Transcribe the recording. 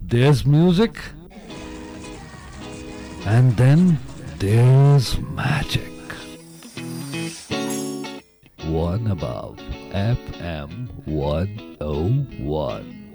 There's music, and then there's magic. One above FM 101.